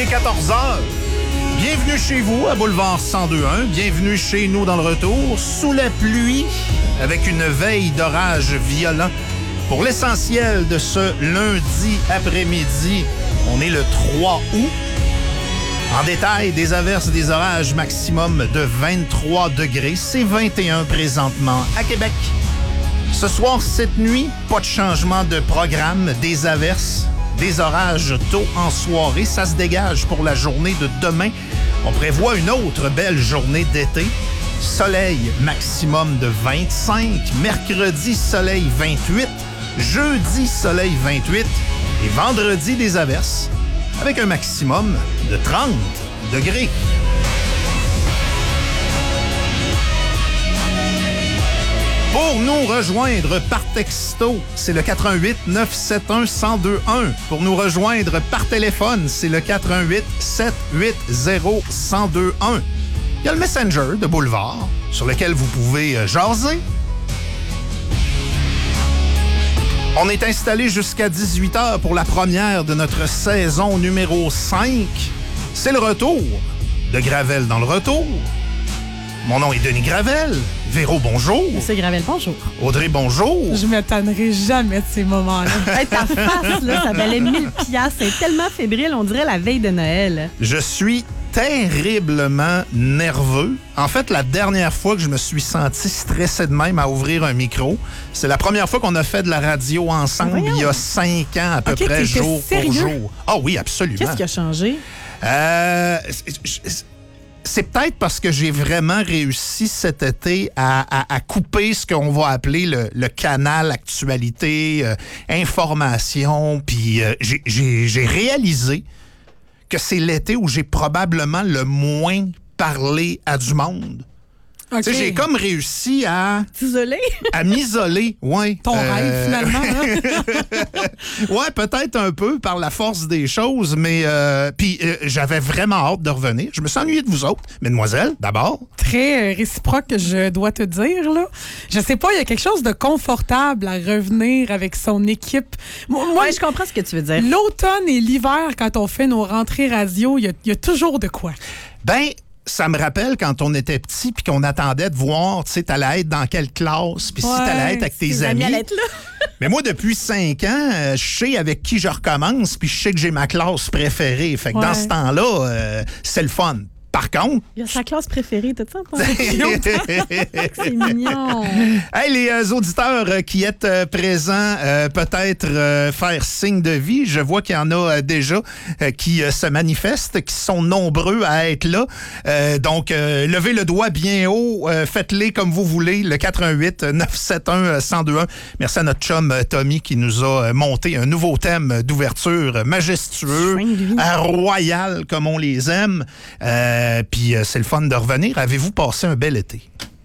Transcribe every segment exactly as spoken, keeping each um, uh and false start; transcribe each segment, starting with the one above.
quatorze heures. Bienvenue chez vous à Boulevard cent deux point un. Bienvenue chez nous dans le retour, sous la pluie, avec une veille d'orage violent. Pour l'essentiel de ce lundi après-midi, on est le trois août. En détail, des averses, des orages maximum de vingt-trois degrés. C'est vingt et un présentement à Québec. Ce soir, cette nuit, pas de changement de programme, des averses, des orages tôt en soirée. Ça se dégage pour la journée de demain. On prévoit une autre belle journée d'été. Soleil maximum de vingt-cinq. Mercredi, soleil vingt-huit. Jeudi, soleil vingt-huit. Et vendredi, des averses avec un maximum de trente degrés. Pour nous rejoindre par texto, c'est le quatre un huit neuf sept un un zéro deux un. Pour nous rejoindre par téléphone, c'est le quatre un huit sept huit zéro un zéro deux un. Il y a le Messenger de Boulevard, sur lequel vous pouvez jaser. On est installé jusqu'à dix-huit heures pour la première de notre saison numéro cinq. C'est le retour de Gravel dans le retour. Mon nom est Denis Gravel. Véro, bonjour. Monsieur Gravel, bonjour. Audrey, bonjour. Je ne m'étonnerai jamais de ces moments-là. Hey, ta face, là, ça valait mille piastres. C'est tellement fébrile, on dirait la veille de Noël. Je suis terriblement nerveux. En fait, la dernière fois que je me suis senti stressé de même à ouvrir un micro, c'est la première fois qu'on a fait de la radio ensemble. Voyons. Il y a cinq ans à peu okay, près, jour sérieux? pour jour. Ah oui, absolument. Qu'est-ce qui a changé? Euh... C'est peut-être parce que j'ai vraiment réussi cet été à, à, à couper ce qu'on va appeler le, le canal actualité, euh, information, puis euh, j'ai, j'ai, j'ai réalisé que c'est l'été où j'ai probablement le moins parlé à du monde. Okay. Tu sais, j'ai comme réussi à... T'isoler? À m'isoler, oui. Ton euh... rêve, finalement. Hein? Oui, peut-être un peu par la force des choses, mais... Euh, puis euh, j'avais vraiment hâte de revenir. Je me suis ennuyé de vous autres, mesdemoiselles, d'abord. Très euh, réciproque, je dois te dire, là. Je sais pas, il y a quelque chose de confortable à revenir avec son équipe. Moi, ouais, je comprends ce que tu veux dire. L'automne et l'hiver, quand on fait nos rentrées radio, il y, y a toujours de quoi. Ben... Ça me rappelle quand on était petit puis qu'on attendait de voir, tu sais, t'allais être dans quelle classe, puis ouais, si t'allais être avec tes amis. Là. Mais moi, depuis cinq ans, euh, je sais avec qui je recommence, puis je sais que j'ai ma classe préférée. Fait que ouais. Dans ce temps-là, euh, c'est le fun. Par contre... Il y a sa classe préférée, t'as ça? C'est mignon. Hey, les euh, auditeurs euh, qui êtes euh, présents, euh, peut-être euh, faire signe de vie. Je vois qu'il y en a euh, déjà euh, qui euh, se manifestent, qui sont nombreux à être là. Euh, donc, euh, levez le doigt bien haut, euh, faites-les comme vous voulez, le quatre un huit neuf sept un un zéro deux un. Merci à notre chum euh, Tommy qui nous a euh, monté un nouveau thème d'ouverture majestueux, à royal comme on les aime. Euh, Euh, Puis euh, c'est le fun de revenir. Avez-vous passé un bel été?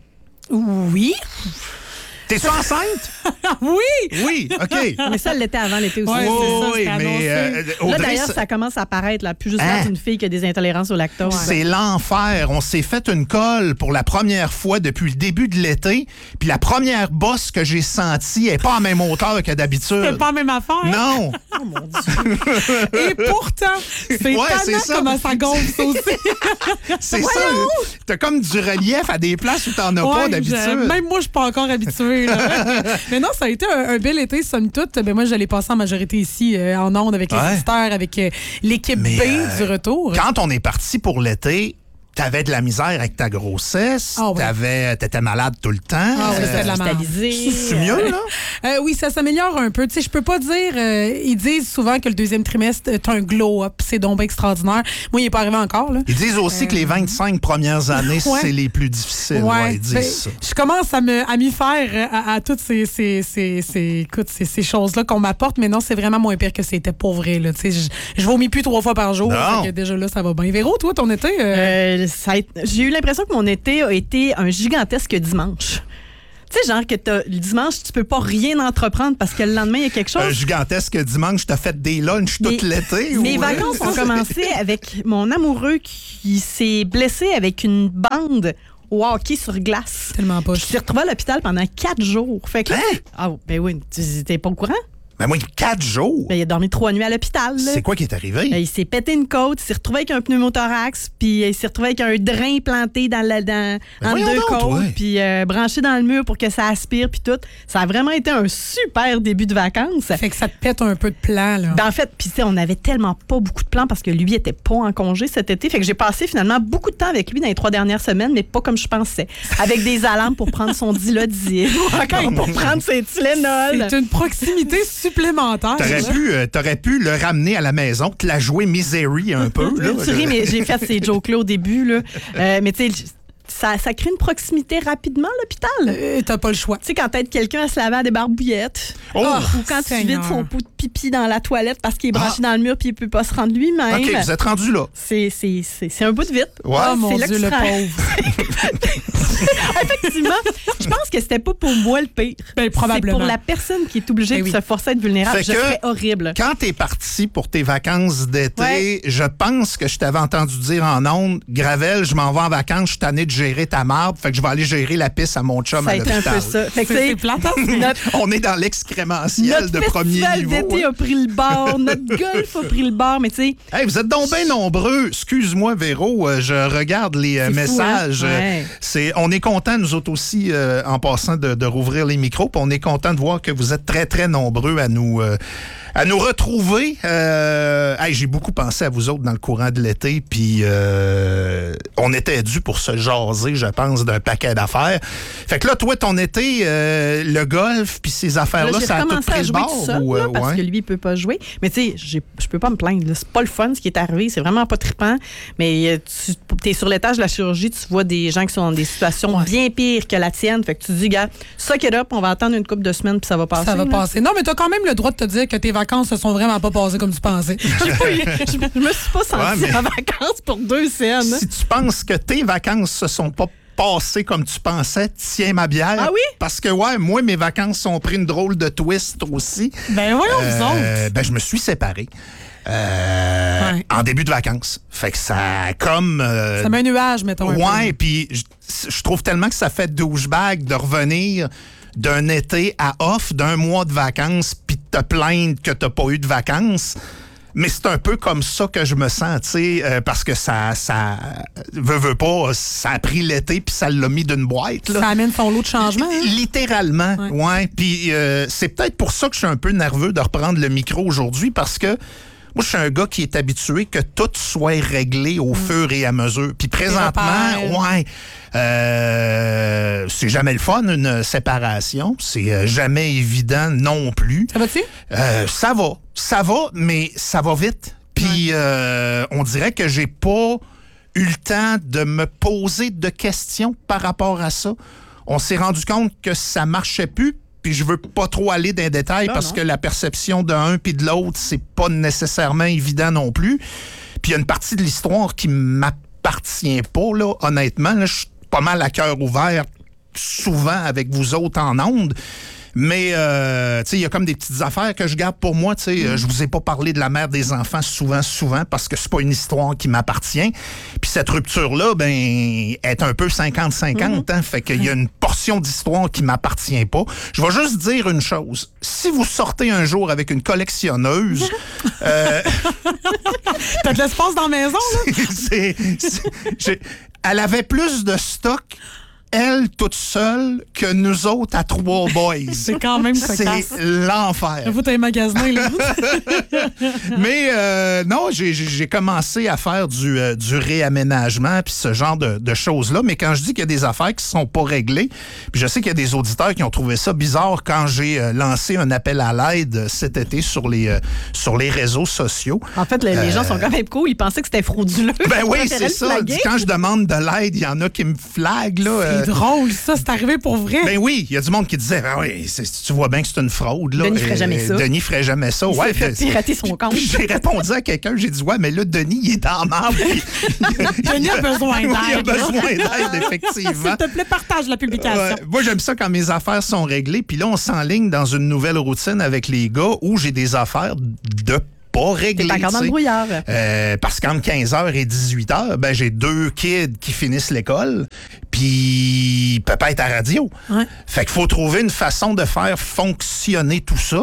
Oui. T'es-tu enceinte? Oui! Oui, OK. Mais ça, l'été avant l'été aussi. Ouais, oui, c'est ça, oui, mais... Euh, Audrey, là, d'ailleurs, ça... ça commence à apparaître, là, plus juste hein? Une fille qui a des intolérances au lactose. C'est l'enfer. On s'est fait une colle pour la première fois depuis le début de l'été, puis la première bosse que j'ai sentie n'est pas en même hauteur que d'habitude. C'est pas la même affaire? Non! Oh mon Dieu! Et pourtant, c'est ouais, tannant c'est comment ça gonfle aussi. C'est ça. T'as comme du relief à des places où t'en as ouais, pas d'habitude. Je... Même moi, je suis pas encore habituée. Mais non, ça a été un, un bel été, somme toute. Ben moi, j'allais passer en majorité ici, euh, en ondes, avec les ouais. auditeurs, avec euh, l'équipe Mais, B euh, du retour. Quand on est parti pour l'été, t'avais de la misère avec ta grossesse, oh, oui. t'avais, t'étais malade tout le temps. Ah oui, c'était de la merde. C'est mieux, là? Euh, oui, ça s'améliore un peu. Tu sais, je peux pas dire... Euh, ils disent souvent que le deuxième trimestre est un glow-up. C'est donc extraordinaire. Moi, il n'est pas arrivé encore, là. Ils disent aussi euh... que les vingt-cinq premières années, ouais. c'est les plus difficiles. Ouais. Ouais, ils disent ben, ça. Je commence à, me, à m'y faire à, à toutes ces, ces, ces, ces, écoute, ces, ces choses-là qu'on m'apporte, mais non, c'est vraiment moins pire que c'était pour vrai, là. Tu sais, je, je vomis plus trois fois par jour. Que déjà là, ça va bien. Véro, toi, ton été... Euh... Euh, ça a été... J'ai eu l'impression que mon été a été un gigantesque dimanche. Tu sais, genre que t'as, le dimanche, tu peux pas rien entreprendre parce que le lendemain, il y a quelque chose. Un gigantesque dimanche, t'as fait des lunchs tout l'été? Mes ou... vacances ont commencé avec mon amoureux qui s'est blessé avec une bande au hockey sur glace. Tellement pas. Je suis retrouvée à l'hôpital pendant quatre jours. Fait que... Hein? Ah, ben oui, tu t'es pas au courant? Ben moi, quatre jours. Ben, il a dormi trois nuits à l'hôpital. Là. C'est quoi qui est arrivé? Ben, il s'est pété une côte, il s'est retrouvé avec un pneumothorax, puis il s'est retrouvé avec un drain planté dans la, dans, Ben entre deux donc, côtes, ouais. puis euh, branché dans le mur pour que ça aspire, puis tout. Ça a vraiment été un super début de vacances. Fait que ça te pète un peu de plan, là. Ben, en fait, puis on n'avait tellement pas beaucoup de plans parce que lui était pas en congé cet été. Fait que j'ai passé finalement beaucoup de temps avec lui dans les trois dernières semaines, mais pas comme je pensais. Avec des alarmes pour prendre son Dilaudid ou encore pour prendre ses Tylenol. C'est une proximité supplémentaire. T'aurais là. pu, euh, t'aurais pu le ramener à la maison, te la jouer Misery un peu. Là. Tu ris, mais j'ai fait ces jokes-là au début. Là. Euh, mais tu sais, ça, ça crée une proximité rapidement, l'hôpital. Euh, T'as pas le choix. Tu sais, quand t'aides quelqu'un à se laver à des barbouillettes, Oh! ou quand tu Seigneur. vides son pot de pipi dans la toilette parce qu'il est branché dans le mur puis il peut pas se rendre lui-même. OK, vous êtes rendu là. C'est, c'est, c'est, c'est un bout de vite. Ouais. Oh mon C'est là Dieu, que le tu te rends- pauvre. Effectivement, je pense que c'était pas pour moi le pire. Ben, probablement. C'est pour la personne qui est obligée Ben de oui. se forcer à être vulnérable. Fait Je que- serais horrible. Quand t'es parti pour tes vacances d'été, Ouais. je pense que je t'avais entendu dire en ondes, Gravel, je m'en vais en vacances, je suis tanné de gérer ta marde, fait que je vais aller gérer la pisse à mon chum Ça a à été un l'hôpital. peu ça. Fait que C'est c'est c'est plate, hein? notre, On est dans l'excrémentiel notre de premier festival niveau. d'été hein. a pris le bord, notre golf a pris le bord, mais tu sais, Hey, vous êtes donc bien nombreux. Excuse-moi, Véro, euh, je regarde les euh, C'est fou, messages. hein? Euh, Ouais. C'est, on est content, nous autres aussi, euh, en passant de, de rouvrir les micros. Puis on est content de voir que vous êtes très, très nombreux à nous, euh, à nous retrouver. Euh, hey, j'ai beaucoup pensé à vous autres dans le courant de l'été. Puis euh, on était dû pour se jaser, je pense, d'un paquet d'affaires. Fait que là, toi, ton été, euh, le golf, puis ces là, affaires-là, j'ai ça a tout recommencé pris à le jouer bord? tout seul, ou, là, euh, parce ouais? que lui, il peut pas jouer. Mais tu sais, j'ai- je peux pas me plaindre. là. C'est pas le fun ce qui est arrivé. C'est vraiment pas trippant. Mais euh, tu es sur l'étage de la chirurgie, tu vois des gens qui sont dans des situations Ouais. bien pires que la tienne. Fait que tu te dis, gars, suck it up, on va attendre une couple de semaines puis ça va passer. Ça va là. passer. Non, mais t'as quand même le droit de te dire que tes vacances se sont vraiment pas passées comme tu pensais. J'ai pas eu- je, me- je me suis pas sentie Ouais, mais- en vacances pour deux scènes. Si tu penses que tes vacances se sont pas passées comme tu pensais, tiens ma bière. Ah oui? Parce que, ouais, moi, mes vacances ont pris une drôle de twist aussi. Ben voyons, vous autres. Euh, ben, je me suis séparé. euh, Ouais. En début de vacances. Fait que ça a comme... euh, Ça met un nuage, mettons. un peu. ouais, puis je, je trouve tellement que ça fait douchebag de revenir d'un été à off, d'un mois de vacances, puis de te plaindre que t'as pas eu de vacances. Mais c'est un peu comme ça que je me sens, tu sais, euh, parce que ça, ça veut, veut pas, ça a pris l'été puis ça l'a mis d'une boîte, là. Ça amène son lot de changements. hein? Littéralement, Ouais. ouais. Puis euh, c'est peut-être pour ça que je suis un peu nerveux de reprendre le micro aujourd'hui, parce que moi, je suis un gars qui est habitué que tout soit réglé au fur et à mesure. Puis présentement, repères. ouais, euh, c'est jamais le fun, une séparation. C'est euh, jamais évident non plus. Ça va-tu? Euh, ça va, ça va, mais ça va vite. Puis euh, on dirait que j'ai pas eu le temps de me poser de questions par rapport à ça. On s'est rendu compte que ça marchait plus, puis je veux pas trop aller dans les détails Non, parce non. que la perception d'un puis de l'autre, c'est pas nécessairement évident non plus. Puis il y a une partie de l'histoire qui m'appartient pas, là, honnêtement. Là, je suis pas mal à cœur ouvert souvent avec vous autres en ondes. Mais, euh, tu sais, il y a comme des petites affaires que je garde pour moi. Tu sais, euh, je vous ai pas parlé de la mère des enfants souvent, souvent, parce que c'est pas une histoire qui m'appartient. Puis cette rupture-là, ben, est un peu cinquante cinquante. Hein, fait qu'il y a une portion d'histoire qui m'appartient pas. Je vais juste dire une chose. Si vous sortez un jour avec une collectionneuse, euh, T'as de l'espace dans la maison, là? c'est, c'est- j'ai- elle avait plus de stock, elle, toute seule, que nous autres à trois boys. C'est quand même C'est cocasse. l'enfer. J'avoue, t'as un magasin, là. Mais euh, non, j'ai, j'ai j'ai commencé à faire du, euh, du réaménagement puis ce genre de, de choses-là. Mais quand je dis qu'il y a des affaires qui sont pas réglées, puis je sais qu'il y a des auditeurs qui ont trouvé ça bizarre quand j'ai euh, lancé un appel à l'aide cet été sur les, euh, sur les réseaux sociaux. En fait, le- les gens sont quand même cool. Ils pensaient que c'était frauduleux. Ben oui, Ils c'est préféraient le ça. flaguer. Quand je demande de l'aide, il y en a qui me flaguent. Là, euh, C'est drôle, ça. C'est arrivé pour vrai. Ben oui, il y a du monde qui disait, ah oui, c'est- tu vois bien que c'est une fraude. Là. Denis ferait jamais ça. Denis ferait jamais ça. Il s'est fait pirater son compte. J'ai répondu à quelqu'un, j'ai dit, ouais, mais là, Denis, il est dans la marde. Denis a besoin d'aide. Oui, il a besoin là. d'aide, effectivement. S'il te plaît, partage la publication. Ouais, moi, j'aime ça quand mes affaires sont réglées. Puis là, on s'enligne dans une nouvelle routine avec les gars où j'ai des affaires de pas réglées. T'es encore dans tu le sais. brouillard. Euh, parce qu'entre quinze heures et dix-huit heures, ben, j'ai deux kids qui finissent l'école, puis papa est à radio. Ouais. Fait qu'il faut trouver une façon de faire fonctionner tout ça.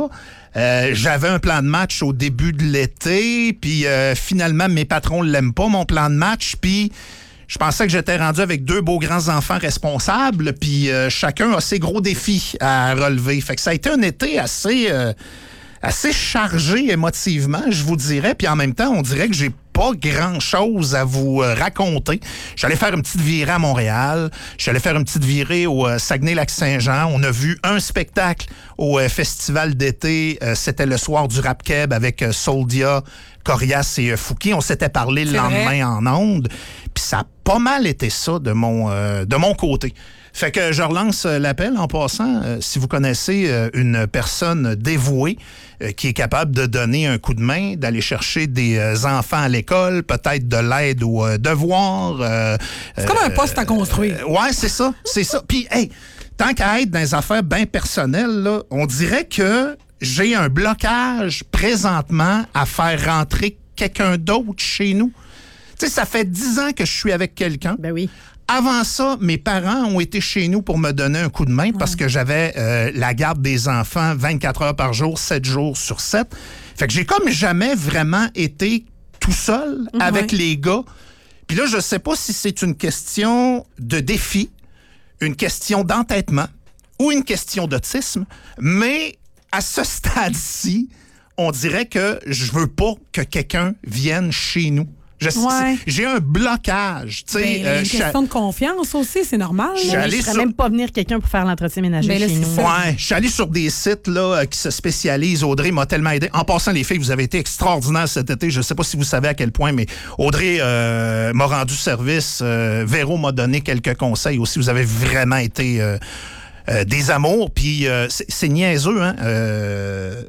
Euh, j'avais un plan de match au début de l'été, puis euh, finalement, mes patrons ne l'aiment pas, mon plan de match, puis je pensais que j'étais rendu avec deux beaux grands-enfants responsables, puis euh, chacun a ses gros défis à relever. Fait que ça a été un été assez, euh, assez chargé émotivement, je vous dirais, puis en même temps, on dirait que j'ai pas grand-chose à vous euh, raconter. J'allais faire une petite virée à Montréal. J'allais faire une petite virée au euh, Saguenay-Lac-Saint-Jean. On a vu un spectacle au euh, festival d'été. Euh, c'était le soir du Rap Keb avec euh, Soldia, Corias et euh, Fouki. On s'était parlé le lendemain vrai? en ondes. Puis ça a pas mal été ça de mon, euh, de mon côté. Fait que je relance l'appel en passant. Euh, si vous connaissez euh, une personne dévouée euh, qui est capable de donner un coup de main, d'aller chercher des euh, enfants à l'école, peut-être de l'aide aux euh, devoirs. Euh, c'est euh, comme un poste à construire. Euh, ouais, c'est ça, c'est ça. Puis, hey, tant qu'à être dans les affaires bien personnelles, là, on dirait que j'ai un blocage présentement à faire rentrer quelqu'un d'autre chez nous. Tu sais, ça fait dix ans que je suis avec quelqu'un. Ben oui. Avant ça, mes parents ont été chez nous pour me donner un coup de main ouais. parce que j'avais euh, la garde des enfants vingt-quatre heures par jour, sept jours sur sept. Fait que j'ai comme jamais vraiment été tout seul ouais. avec les gars. Puis là, je sais pas si c'est une question de défi, une question d'entêtement ou une question d'autisme, mais à ce stade-ci, on dirait que je veux pas que quelqu'un vienne chez nous. Je, ouais. J'ai un blocage. Ben, euh, une question de confiance aussi, c'est normal. Je ne ferais sur... même pas venir quelqu'un pour faire l'entretien ménager ben, là, chez nous. Ouais, je suis allé sur des sites là, qui se spécialisent. Audrey m'a tellement aidé. En passant, les filles, vous avez été extraordinaires cet été. Je ne sais pas si vous savez à quel point, mais Audrey euh, m'a rendu service. Euh, Véro m'a donné quelques conseils aussi. Vous avez vraiment été euh, euh, des amours. Puis euh, c'est, c'est niaiseux. Hein? Euh,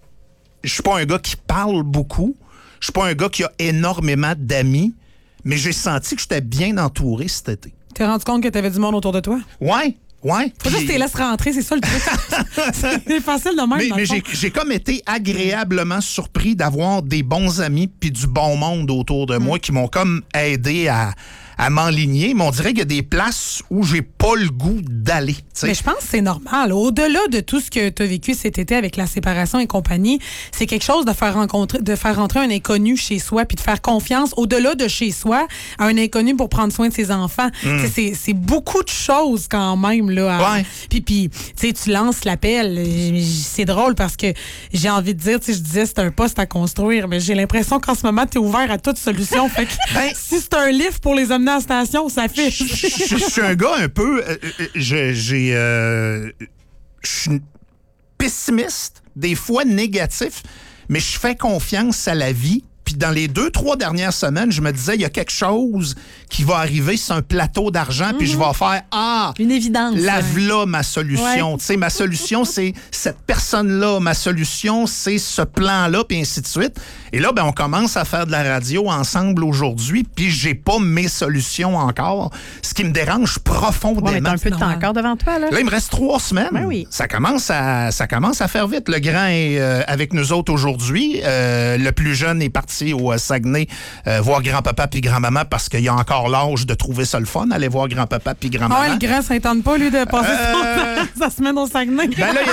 je suis pas un gars qui parle beaucoup. Je suis pas un gars qui a énormément d'amis, mais j'ai senti que j'étais bien entouré cet été. T'es rendu compte que t'avais du monde autour de toi? Ouais, ouais. Faut juste que tu les laisses rentrer, c'est ça le truc. C'est facile de même. Mais, mais j'ai, j'ai comme été agréablement surpris d'avoir des bons amis puis du bon monde autour de moi mm. qui m'ont comme aidé à... à m'enligner, mais on dirait qu'il y a des places où j'ai pas le goût d'aller. T'sais. Mais je pense que c'est normal. Au-delà de tout ce que tu as vécu cet été avec la séparation et compagnie, c'est quelque chose de faire rencontrer, de faire rentrer un inconnu chez soi puis de faire confiance au-delà de chez soi à un inconnu pour prendre soin de ses enfants. Mm. C'est, c'est beaucoup de choses quand même. Là, à... ouais. Puis, puis tu lances l'appel. C'est drôle parce que j'ai envie de dire, je disais c'est un poste à construire, mais j'ai l'impression qu'en ce moment, tu es ouvert à toute solution. Fait que ben, si c'est un livre pour les amener à la station, ça fait. Je, je, je, je suis un gars un peu. Euh, je, j'ai. Euh, je suis pessimiste, des fois négatif, mais je fais confiance à la vie. Puis dans les deux, trois dernières semaines, je me disais, il y a quelque chose qui va arriver sur un plateau d'argent, mm-hmm. puis je vais faire « Ah! » Une évidence. La v'là ma solution. Ouais. Tu sais, ma solution, c'est cette personne-là. Ma solution, c'est ce plan-là, puis ainsi de suite. Et là, ben, on commence à faire de la radio ensemble aujourd'hui, puis j'ai pas mes solutions encore, ce qui me dérange profondément. Ouais, mais t'as un peu de temps encore devant toi, là. Là, il me reste trois semaines. Ben oui. Ça commence à, ça commence à faire vite. Le grand est euh, avec nous autres aujourd'hui. Euh, le plus jeune est parti au Saguenay euh, voir grand-papa puis grand-maman parce qu'il a encore l'âge de trouver ça le fun, aller voir grand-papa puis grand-maman. Ah, le grand, ça n'étend pas, lui, de passer euh... sa semaine au Saguenay. Ben là,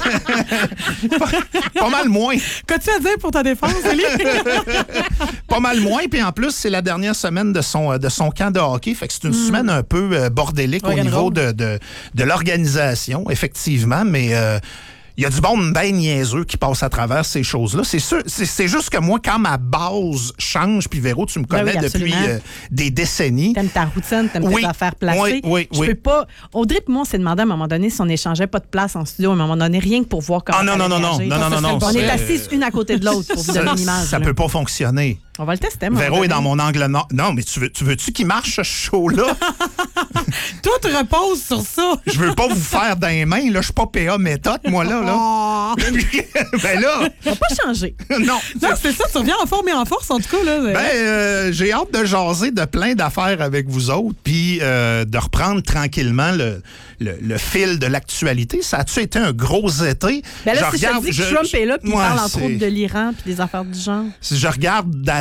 a... pas, pas mal moins. Qu'as-tu à dire pour ta défense, Élie? Pas mal moins, puis en plus, c'est la dernière semaine de son, de son camp de hockey, fait que c'est une mm. semaine un peu euh, bordélique au niveau de, de, de l'organisation, effectivement, mais... Euh, il y a du monde bien niaiseux qui passe à travers ces choses-là. C'est sûr, c'est, c'est juste que moi, quand ma base change, puis Véro, tu me connais ben oui, depuis euh, des décennies. T'aimes ta routine, t'aimes oui, tes affaires placées. Oui, oui, Je oui. peux pas... Audrey et moi, on s'est demandé à un moment donné si on n'échangeait pas de place en studio à un moment donné, rien que pour voir comment ah, non, non, non, non, non, non, non, non. On est assises une à côté de l'autre pour vous donner une image. Ça là. peut pas fonctionner. On va le tester. Véro est dans mon angle nord. Non, mais tu veux, tu veux-tu qu'il marche ce show-là? Tout repose sur ça. Je veux pas vous faire dans les mains. Là, je suis pas P A méthode, moi, là. là. Oh. ben là... Ça va pas changer. non. Non, c'est ça. Tu reviens en forme et en force, en tout cas. Là. Ben, euh, j'ai hâte de jaser de plein d'affaires avec vous autres, puis euh, de reprendre tranquillement le, le, le fil de l'actualité. Ça a-tu été un gros été? Ben là, je si regarde, je te dis que je, Trump est là, puis ouais, il parle entre c'est... autres de l'Iran, puis des affaires du genre. Si je regarde la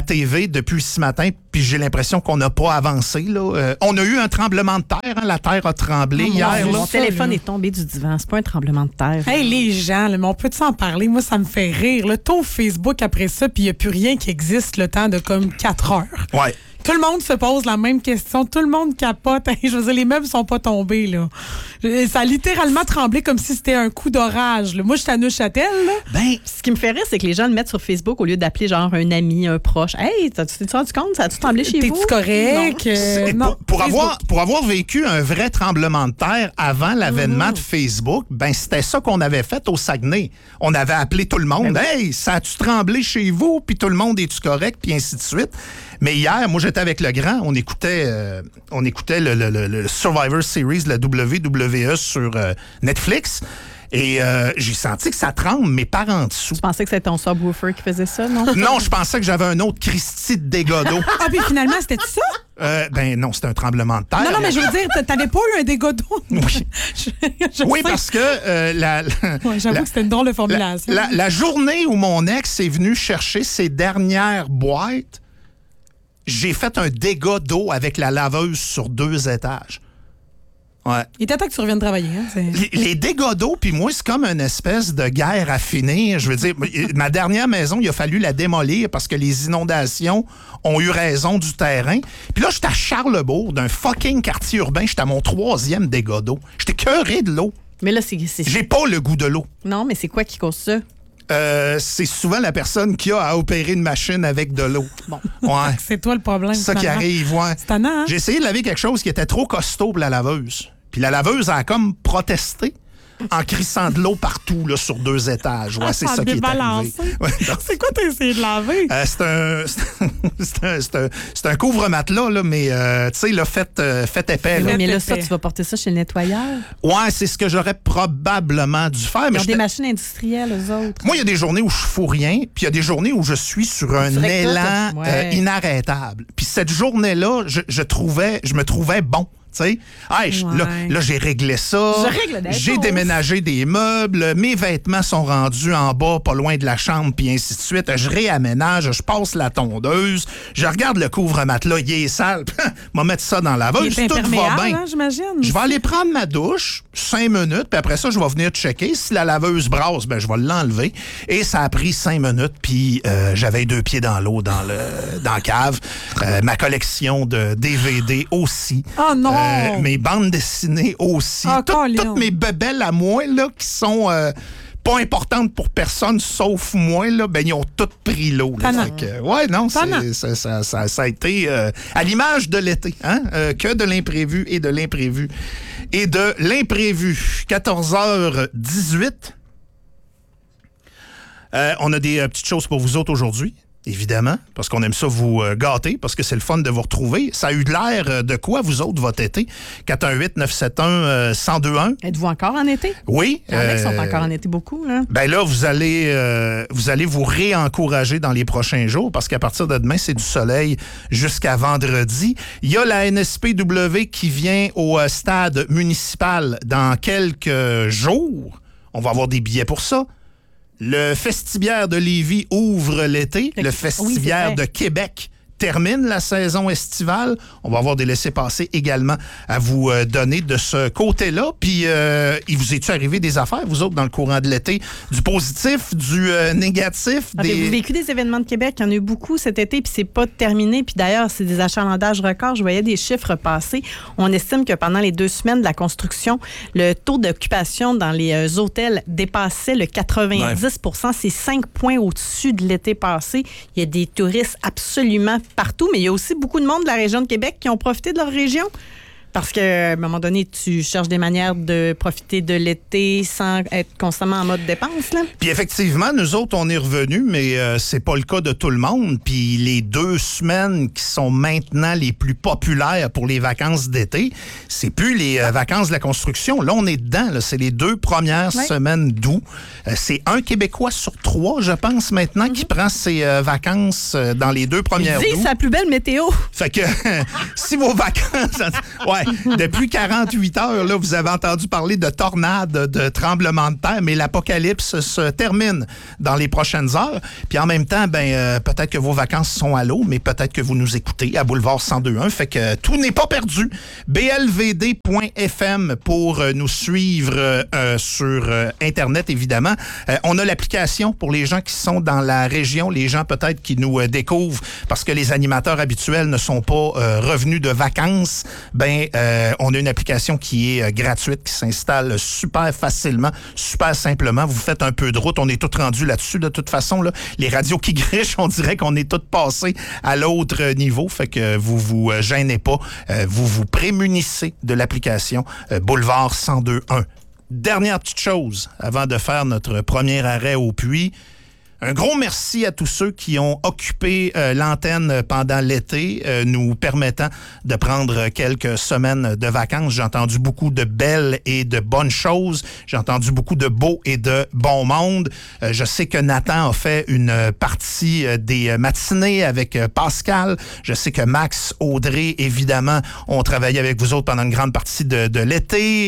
T V depuis ce matin, puis j'ai l'impression qu'on n'a pas avancé. Là. Euh, on a eu un tremblement de terre. Hein? La terre a tremblé oh, hier. Mon, là. mon téléphone est tombé du divan. C'est pas un tremblement de terre. Hey, les gens, là, mais on peut-tu en parler? Moi, ça me fait rire. Le taux Facebook après ça, puis il n'y a plus rien qui existe le temps de comme quatre heures. Ouais. Tout le monde se pose la même question. Tout le monde capote. Je veux dire, les meubles sont pas tombés, là. Ça a littéralement tremblé comme si c'était un coup d'orage. Là. Moi, je suis à Neuchâtel, là. Ben, ce qui me fait rire, c'est que les gens le mettent sur Facebook au lieu d'appeler genre un ami, un proche. Hey, tu t'es rendu compte? Ça a-tu tremblé chez vous? T'es-tu correct? Euh, non. Pour, pour, avoir, pour avoir vécu un vrai tremblement de terre avant l'avènement mmh. de Facebook, ben c'était ça qu'on avait fait au Saguenay. On avait appelé tout le monde. Ben, hey, ça a-tu tremblé chez vous? Puis tout le monde, est-tu correct? Puis ainsi de suite. Mais hier, moi, j'étais avec le grand. On écoutait, euh, on écoutait le, le, le, le Survivor Series, la W W E sur euh, Netflix. Et euh, j'ai senti que ça tremble, mais par en dessous. Tu pensais que c'était ton subwoofer qui faisait ça, non? Non, je pensais que j'avais un autre Christy de dégâts d'eau. Ah, puis finalement, c'était ça? Euh, ben non, c'était un tremblement de terre. Non, non, mais je veux dire, t'avais pas eu un dégât d'eau. Oui, je, je oui parce que euh, la, la, ouais, j'avoue la, que c'était une drôle de formulation. La, la, la journée où mon ex est venu chercher ses dernières boîtes, j'ai fait un dégât d'eau avec la laveuse sur deux étages. Ouais. Il était temps que tu reviennes travailler. Hein? Les, les dégâts d'eau, puis moi, c'est comme une espèce de guerre à finir. Je veux dire, ma dernière maison, il a fallu la démolir parce que les inondations ont eu raison du terrain. Puis là, j'étais à Charlebourg, d'un fucking quartier urbain. J'étais à mon troisième dégât d'eau. J'étais cœuré de l'eau. Mais là, c'est... c'est... J'ai pas le goût de l'eau. Non, mais c'est quoi qui cause ça? Euh, c'est souvent la personne qui a à opérer une machine avec de l'eau. Bon. Ouais. C'est toi le problème. C'est ça qui arrive, ouais. C'est tannant, hein? J'ai essayé de laver quelque chose qui était trop costaud pour la laveuse. Puis la laveuse a comme protesté en crissant de l'eau partout là, sur deux étages. Ouais, c'est ça, ça qui est arrivé. Ouais, c'est quoi t'as essayé de laver? Euh, c'est un, c'est un, c'est un, c'est un couvre-matelas, là, mais euh, tu sais, là, fait, euh, fait épais. Là. Là. Mais là, ça, tu vas porter ça chez le nettoyeur? Ouais, c'est ce que j'aurais probablement dû faire. Ils mais ont des machines industrielles, eux autres. Moi, il y a des journées où je fous rien, puis il y a des journées où je suis sur un tu élan ouais. euh, inarrêtable. Puis cette journée-là, je, je, trouvais, je me trouvais bon. Hey, ouais. là, là j'ai réglé ça. J'ai déménagé des meubles. Mes vêtements sont rendus en bas, pas loin de la chambre, puis ainsi de suite. Je réaménage, je passe la tondeuse. Je regarde le couvre-matelas, il est sale. Je vais mettre ça dans la laveuse. Tout va bien. Hein, j'imagine. Je vais aller prendre ma douche, cinq minutes, puis après ça, je vais venir checker. Si la laveuse brasse, ben, je vais l'enlever. Et ça a pris cinq minutes, puis euh, j'avais deux pieds dans l'eau dans le dans la cave. Euh, ma collection de D V D aussi. Oh non! Euh, Euh, mes bandes dessinées aussi. Oh, Tout, toutes mes bebelles à moi, là, qui sont euh, pas importantes pour personne sauf moi, là, ben, ils ont toutes pris l'eau. Là, que, ouais, non, c'est, ça, ça, ça, ça a été euh, à l'image de l'été. Hein? Euh, que de l'imprévu et de l'imprévu. Et de l'imprévu. quatorze heures dix-huit. Euh, on a des euh, petites choses pour vous autres aujourd'hui. Évidemment, parce qu'on aime ça vous euh, gâter, parce que c'est le fun de vous retrouver. Ça a eu de l'air euh, de quoi, vous autres, votre été? quatre un huit neuf sept un un zéro deux un. Êtes-vous encore en été? Oui. Il y en a qui sont encore en été beaucoup, là. Ben là, vous allez, euh, vous allez vous réencourager dans les prochains jours, parce qu'à partir de demain, c'est du soleil jusqu'à vendredi. Il y a la N S P W qui vient au euh, stade municipal dans quelques jours. On va avoir des billets pour ça. Le Festibiaire de Lévis ouvre l'été. Le, le Festibiaire oui, de Québec termine la saison estivale. On va avoir des laissez-passer également à vous euh, donner de ce côté-là. Puis, euh, il vous est-tu arrivé des affaires, vous autres, dans le courant de l'été? Du positif, du euh, négatif? Des... Avez-vous vécu des événements de Québec? Il y en a eu beaucoup cet été, puis c'est pas terminé. Puis d'ailleurs, c'est des achalandages records. Je voyais des chiffres passer. On estime que pendant les deux semaines de la construction, le taux d'occupation dans les euh, hôtels dépassait le quatre-vingt-dix pour cent. Ouais. C'est cinq points au-dessus de l'été passé. Il y a des touristes absolument partout, mais il y a aussi beaucoup de monde de la région de Québec qui ont profité de leur région. Parce qu'à un moment donné, tu cherches des manières de profiter de l'été sans être constamment en mode dépense, là. Puis effectivement, nous autres, on est revenus, mais euh, c'est pas le cas de tout le monde. Puis les deux semaines qui sont maintenant les plus populaires pour les vacances d'été, c'est plus les euh, vacances de la construction. Là, on est dedans. Là. C'est les deux premières ouais. semaines d'août. Euh, c'est un Québécois sur trois, je pense, maintenant, mm-hmm. qui prend ses euh, vacances euh, dans les deux premières d'août. C'est la plus belle météo. Fait que si vos vacances... ouais. ouais, depuis quarante-huit heures, là, vous avez entendu parler de tornades, de tremblements de terre, mais l'apocalypse se termine dans les prochaines heures. Puis en même temps, ben euh, peut-être que vos vacances sont à l'eau, mais peut-être que vous nous écoutez à Boulevard cent deux point un. Fait que tout n'est pas perdu. B L V D point F M pour euh, nous suivre euh, sur euh, Internet, évidemment. Euh, on a l'application pour les gens qui sont dans la région, les gens peut-être qui nous euh, découvrent parce que les animateurs habituels ne sont pas euh, revenus de vacances. Ben, euh, on a une application qui est euh, gratuite, qui s'installe super facilement, super simplement. Vous faites un peu de route, on est tous rendus là-dessus. De toute façon, là, les radios qui grichent, on dirait qu'on est tous passés à l'autre niveau. Fait que vous vous euh, gênez pas, euh, vous vous prémunissez de l'application euh, Boulevard cent deux point un. Dernière petite chose avant de faire notre premier arrêt au puits. Un gros merci à tous ceux qui ont occupé euh, l'antenne pendant l'été, euh, nous permettant de prendre quelques semaines de vacances. J'ai entendu beaucoup de belles et de bonnes choses. J'ai entendu beaucoup de beau et de bon monde. Euh, je sais que Nathan a fait une partie euh, des matinées avec euh, Pascal. Je sais que Max, Audrey, évidemment, ont travaillé avec vous autres pendant une grande partie de, de l'été.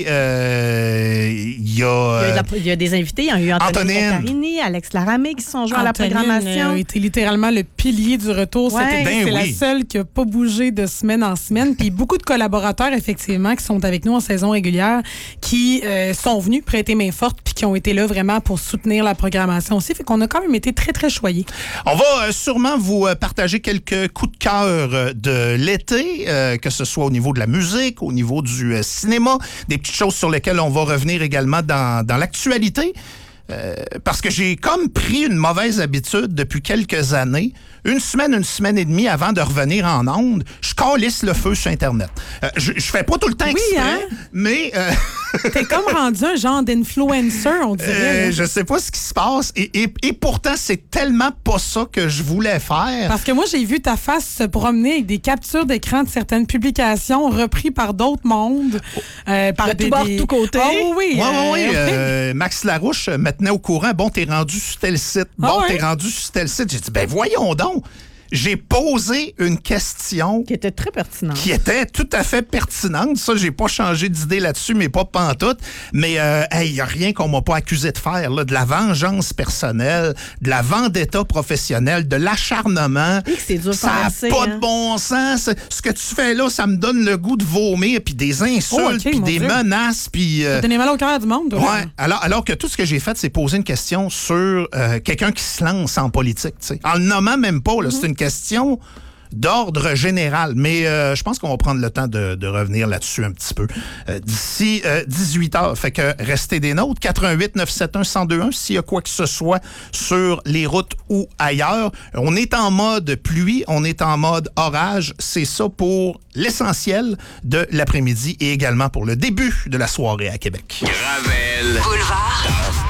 Euh, il, y a, euh, il, y a la, il y a des invités. Il y a eu Antonine Carini, Alex Laramé qui sont joués à la programmation. A été littéralement le pilier du retour. Ouais. Cette Ben c'est oui. la seule qui n'a pas bougé de semaine en semaine. Puis beaucoup de collaborateurs, effectivement, qui sont avec nous en saison régulière, qui euh, sont venus prêter main forte puis qui ont été là vraiment pour soutenir la programmation aussi. Fait qu'on a quand même été très, très choyés. On va euh, sûrement vous euh, partager quelques coups de cœur euh, de l'été, euh, que ce soit au niveau de la musique, au niveau du euh, cinéma, des petites choses sur lesquelles on va revenir également dans, dans l'actualité. Euh, parce que j'ai comme pris une mauvaise habitude depuis quelques années. Une semaine, une semaine et demie avant de revenir en onde, je calisse le feu sur Internet. Euh, je, je fais pas tout le temps Oui, exprès, hein? mais... Euh, T'es comme rendu un genre d'influencer, on dirait. euh, là. je sais pas ce qui se passe. Et, et, et pourtant, c'est tellement pas ça que je voulais faire. Parce que moi, j'ai vu ta face se promener avec des captures d'écran de certaines publications reprises par d'autres mondes. Euh, par De des, tout bord, des... tout côté. Oh, oui, Oui, euh, oui, oui. Euh, Max Larouche me tenait au courant. Bon, t'es rendu sur tel site. Bon, Ah ouais? t'es rendu sur tel site. J'ai dit, ben voyons donc. J'ai posé une question Qui était très pertinente. qui était tout à fait pertinente. Ça, j'ai pas changé d'idée là-dessus, mais pas pantoute. Mais il euh, hey, y a rien qu'on m'a pas accusé de faire. Là. De la vengeance personnelle, de la vendetta professionnelle, de l'acharnement. Et que c'est dur Ça n'a penser, pas hein. de bon sens. Ce que tu fais là, ça me donne le goût de vomir, puis des insultes, Oh, ok, puis mon des Dieu. menaces, puis... euh, T'as donné mal au cœur du monde, toi. Ouais. Alors, alors que tout ce que j'ai fait, c'est poser une question sur euh, quelqu'un qui se lance en politique. T'sais. En le nommant même pas, là, c'est une question d'ordre général. Mais euh, je pense qu'on va prendre le temps de, de revenir là-dessus un petit peu euh, d'ici euh, dix-huit heures. Fait que restez des nôtres. quatre un huit neuf sept un un zéro deux un s'il y a quoi que ce soit sur les routes ou ailleurs. On est en mode pluie, on est en mode orage. C'est ça pour l'essentiel de l'après-midi et également pour le début de la soirée à Québec. Gravel. Boulevard.